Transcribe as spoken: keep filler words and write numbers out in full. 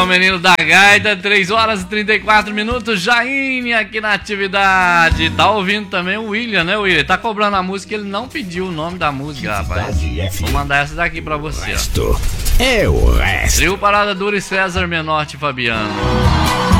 o menino da gaita, três horas e trinta e quatro minutos, Jaine aqui na atividade. Tá ouvindo também o William, né, William? Tá cobrando a música, ele não pediu o nome da música, rapaz. Vou mandar essa daqui pra você, ó. É o resto. Trio Parada Dura e César Menotti e Fabiano.